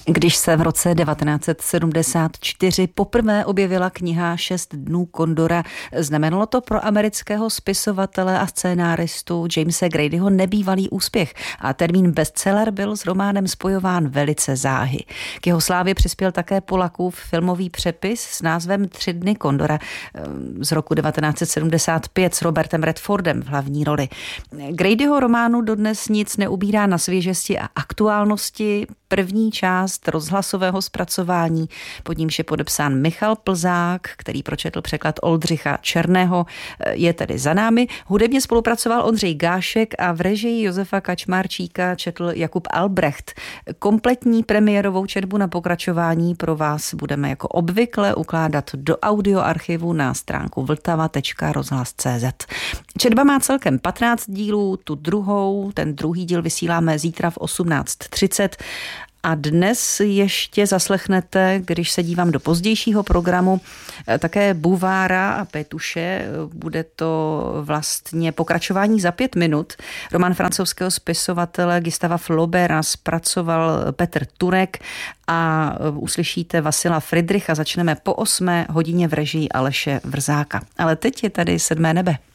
Když se v roce 1974 poprvé objevila kniha 6 dnů kondora, znamenalo to pro amerického spisovatele a scénáristu Jamese Gradyho nebývalý úspěch a termín bestseller byl s románem spojován velice záhy. K jeho slávě přispěl také Polakův filmový přepis s názvem 3 dny kondora z roku 1975 s Robertem Redfordem v hlavní roli. Gradyho románu dodnes nic neubírá na svěžesti a aktuálnosti. První část rozhlasového zpracování, pod nímž je podepsán Michal Plzák, který pročetl překlad Oldřicha Černého, je tedy za námi. Hudebně spolupracoval Ondřej Gášek a v režii Josefa Kačmárčíka četl Jakub Albrecht. Kompletní premiérovou četbu na pokračování pro vás budeme jako obvykle ukládat do audioarchivu na stránku vltava.rozhlas.cz. Četba má celkem 15 dílů, ten druhý díl vysíláme zítra v 18:30. A dnes ještě zaslechnete, když se dívám do pozdějšího programu, také Buvára a Pétuše. Bude to vlastně pokračování za 5 minut. Román francouzského spisovatele Gustava Flaubera zpracoval Petr Turek a uslyšíte Vasila Fridricha. Začneme po 8 hodině v režii Aleše Vrzáka. Ale teď je tady 7. nebe.